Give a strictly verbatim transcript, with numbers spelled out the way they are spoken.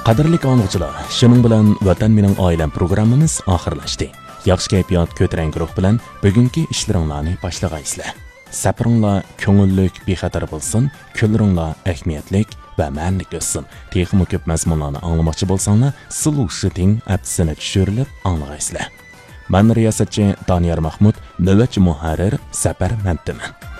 Qadrli anglag'uchilar, shuning bilan Vatan mening oilam programmamiz oxirlashdi. Yaxshi kayfiyat ko'taranki ruh bilan bugungi ishlaringlarni boshlag'aysizlar. Safaringlar ko'ngillik, bexatar bo'lsin, kunlaringlar ahamiyatlik va ma'nilik o'tsin. Texnik ko'p mazmunlarni anglamoqchi bo'lsanglar, sulusiting apsini tushirilib anglag'aysizlar. Men riyosatchi Doniyor Mahmud, navbatchi muharrir Safar Mamtiman.